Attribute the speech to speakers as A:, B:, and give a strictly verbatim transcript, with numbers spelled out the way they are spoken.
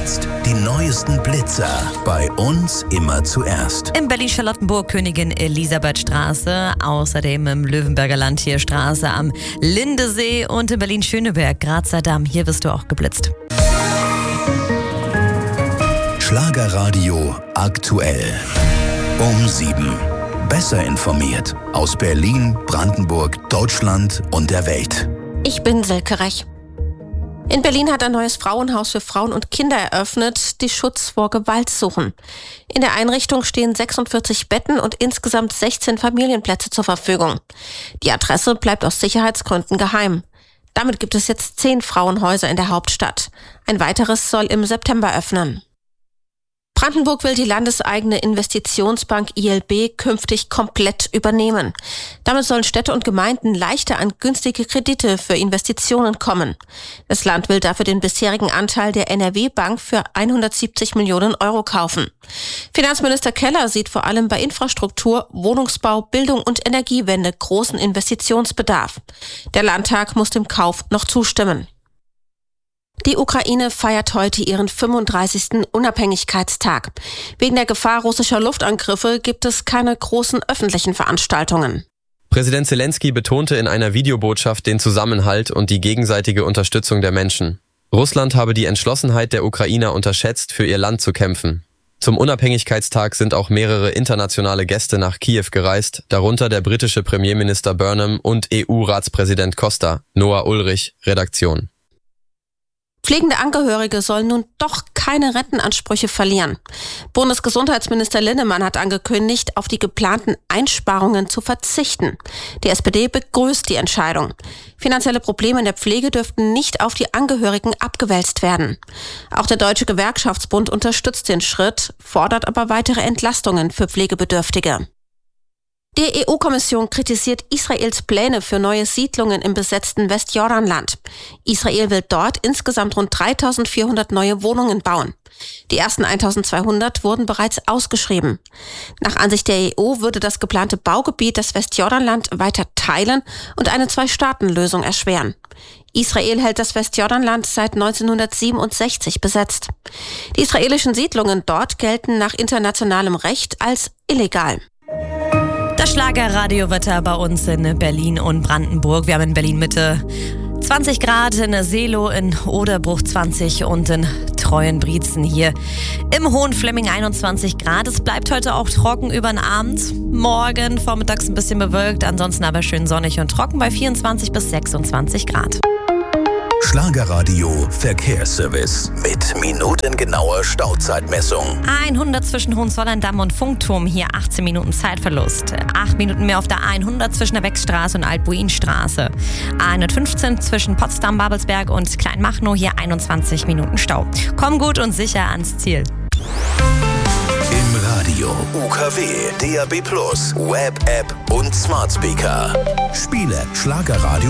A: jetzt die neuesten Blitzer bei uns immer zuerst.
B: In Berlin-Charlottenburg Königin Elisabethstraße, außerdem im Löwenberger Land hier Straße am Lindesee und in Berlin-Schöneberg, Grazer Damm. Hier wirst du auch geblitzt.
A: Schlagerradio aktuell. Um sieben. Besser informiert aus Berlin, Brandenburg, Deutschland und der Welt.
C: Ich bin Silke Rech. In Berlin hat ein neues Frauenhaus für Frauen und Kinder eröffnet, die Schutz vor Gewalt suchen. In der Einrichtung stehen sechsundvierzig Betten und insgesamt sechzehn Familienplätze zur Verfügung. Die Adresse bleibt aus Sicherheitsgründen geheim. Damit gibt es jetzt zehn Frauenhäuser in der Hauptstadt. Ein weiteres soll im September öffnen. Brandenburg will die landeseigene Investitionsbank I L B künftig komplett übernehmen. Damit sollen Städte und Gemeinden leichter an günstige Kredite für Investitionen kommen. Das Land will dafür den bisherigen Anteil der N R W-Bank für hundertsiebzig Millionen Euro kaufen. Finanzminister Keller sieht vor allem bei Infrastruktur, Wohnungsbau, Bildung und Energiewende großen Investitionsbedarf. Der Landtag muss dem Kauf noch zustimmen. Die Ukraine feiert heute ihren fünfunddreißigsten Unabhängigkeitstag. Wegen der Gefahr russischer Luftangriffe gibt es keine großen öffentlichen Veranstaltungen.
D: Präsident Zelensky betonte in einer Videobotschaft den Zusammenhalt und die gegenseitige Unterstützung der Menschen. Russland habe die Entschlossenheit der Ukrainer unterschätzt, für ihr Land zu kämpfen. Zum Unabhängigkeitstag sind auch mehrere internationale Gäste nach Kiew gereist, darunter der britische Premierminister Burnham und E U-Ratspräsident Costa. Noah Ulrich, Redaktion.
C: Pflegende Angehörige sollen nun doch keine Rentenansprüche verlieren. Bundesgesundheitsminister Linnemann hat angekündigt, auf die geplanten Einsparungen zu verzichten. Die S P D begrüßt die Entscheidung. Finanzielle Probleme in der Pflege dürften nicht auf die Angehörigen abgewälzt werden. Auch der Deutsche Gewerkschaftsbund unterstützt den Schritt, fordert aber weitere Entlastungen für Pflegebedürftige. Die E U-Kommission kritisiert Israels Pläne für neue Siedlungen im besetzten Westjordanland. Israel will dort insgesamt rund dreitausendvierhundert neue Wohnungen bauen. Die ersten eintausendzweihundert wurden bereits ausgeschrieben. Nach Ansicht der E U würde das geplante Baugebiet das Westjordanland weiter teilen und eine Zwei-Staaten-Lösung erschweren. Israel hält das Westjordanland seit neunzehnhundertsiebenundsechzig besetzt. Die israelischen Siedlungen dort gelten nach internationalem Recht als illegal.
B: Das Schlagerradiowetter bei uns in Berlin und Brandenburg. Wir haben in Berlin Mitte zwanzig Grad, in Seelow, in Oderbruch zwanzig und in Treuenbrietzen hier im Hohenflemming einundzwanzig Grad. Es bleibt heute auch trocken über den Abend. Morgen vormittags ein bisschen bewölkt, ansonsten aber schön sonnig und trocken bei vierundzwanzig bis sechsundzwanzig Grad.
A: Schlagerradio Verkehrsservice mit minutengenauer Stauzeitmessung.
B: hundert zwischen Hohenzollern-Damm und Funkturm, hier achtzehn Minuten Zeitverlust. acht Minuten mehr auf der hundert zwischen der Wechstraße und Alt-Buin-Straße. hundertfünfzehn zwischen Potsdam-Babelsberg und Kleinmachnow, hier einundzwanzig Minuten Stau. Komm gut und sicher ans Ziel.
A: Im Radio, U K W, D A B plus, Web-App und Smart Speaker. Spiele Schlagerradio